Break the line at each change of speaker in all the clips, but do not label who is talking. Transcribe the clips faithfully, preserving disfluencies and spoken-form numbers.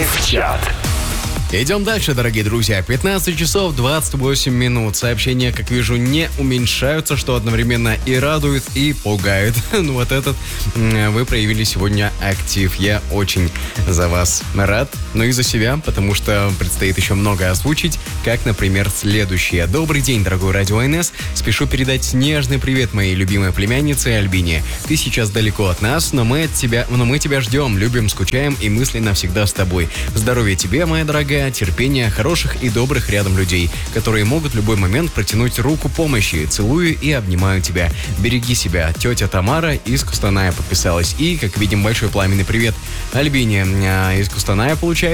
Драйв-чат.
Идем дальше, дорогие друзья. пятнадцать часов двадцать восемь минут. Сообщения, как вижу, не уменьшаются, что одновременно и радует, и пугает. Ну вот этот вы проявили сегодня актив. Я очень за вас рад. Но и за себя, потому что предстоит еще много озвучить, как, например, следующее. Добрый день, дорогой Радио эн эс. Спешу передать нежный привет моей любимой племяннице Альбине. Ты сейчас далеко от нас, но мы от тебя, но мы тебя ждем, любим, скучаем и мысленно всегда с тобой. Здоровья тебе, моя дорогая, терпения, хороших и добрых рядом людей, которые могут в любой момент протянуть руку помощи. Целую и обнимаю тебя. Береги себя. Тетя Тамара из Кустаная подписалась. И, как видим, большой пламенный привет Альбине из Кустаная получается.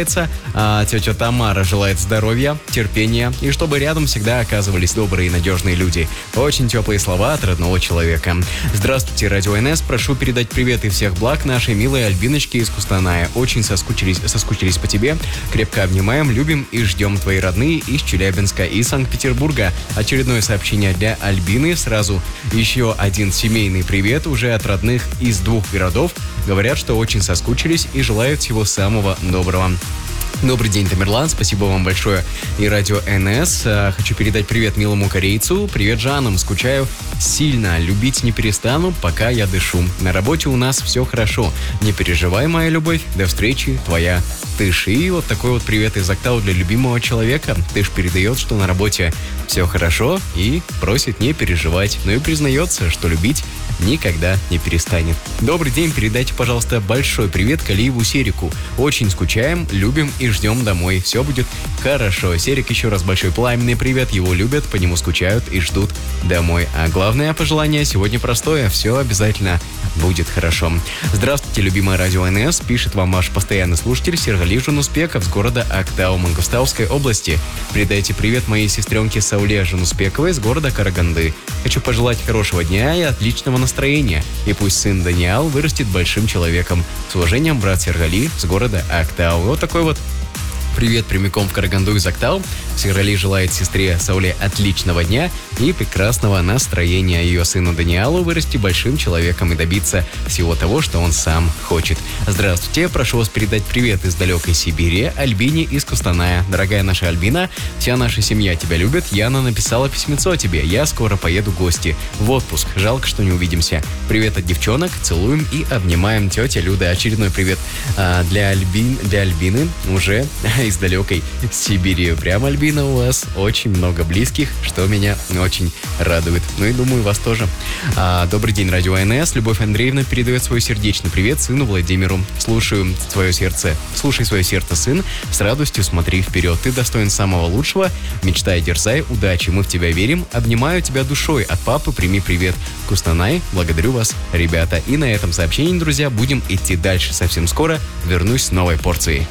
А тетя Тамара желает здоровья, терпения и чтобы рядом всегда оказывались добрые и надежные люди. Очень теплые слова от родного человека. Здравствуйте, Радио эн эс. Прошу передать привет и всех благ нашей милой Альбиночке из Кустаная. Очень соскучились, соскучились по тебе. Крепко обнимаем, любим и ждем твои родные из Челябинска и Санкт-Петербурга. Очередное сообщение для Альбины. Сразу еще один семейный привет уже от родных из двух городов. Говорят, что очень соскучились и желают всего самого доброго. Добрый день, Тамерлан, спасибо вам большое и Радио эн эс. Хочу передать привет милому корейцу, привет Жанам, скучаю сильно, любить не перестану, пока я дышу. На работе у нас все хорошо, не переживай, моя любовь, до встречи, твоя Тыш. И вот такой вот привет из Актау для любимого человека. Тыш передает, что на работе все хорошо и просит не переживать, но и признается, что любить никогда не перестанет. Добрый день, передайте, пожалуйста, большой привет Калиеву Серику. Очень скучаем, любим и ждем домой. Все будет хорошо. Серик, еще раз большой пламенный привет. Его любят, по нему скучают и ждут домой. А главное пожелание сегодня простое. Все обязательно будет хорошо. Здравствуйте, любимое Радио эн эс. Пишет вам ваш постоянный слушатель Сергали Жунуспеков с города Актау Мангостауской области. Передайте привет моей сестренке Сауле Жунуспековой с города Караганды. Хочу пожелать хорошего дня и отличного настроения. И пусть сын Даниал вырастет большим человеком. С уважением, брат Сергали с города Актау. Вот такой вот привет прямиком в Караганду из Актау. Сергали желает сестре Сауле отличного дня и прекрасного настроения. Ее сыну Даниалу вырасти большим человеком и добиться всего того, что он сам хочет. Здравствуйте, прошу вас передать привет из далекой Сибири Альбине из Кустаная. Дорогая наша Альбина, вся наша семья тебя любит. Яна написала письмецо тебе. Я скоро поеду в гости в отпуск. Жалко, что не увидимся. Привет от девчонок, целуем и обнимаем. Тетя Люда. Очередной привет а, для, Альбин, для Альбины уже из далекой Сибири. Прям, Альбина, у вас очень много близких, что меня очень радует. Ну и думаю, вас тоже. А, добрый день, Радио эн эс. Любовь Андреевна передает свой сердечный привет сыну Владимиру. Слушаю свое сердце. Слушай свое сердце, сын. С радостью смотри вперед. Ты достоин самого лучшего. Мечтай, дерзай, удачи. Мы в тебя верим. Обнимаю тебя душой. От папы прими привет. Кустанай. Благодарю вас, ребята. И на этом сообщении, друзья, будем идти дальше. Совсем скоро вернусь с новой порцией.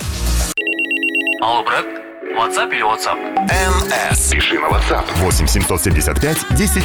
Алло, брат, WhatsApp или WhatsApp? эн эс. Пиши на WhatsApp восемь семьсот семьдесят пять десять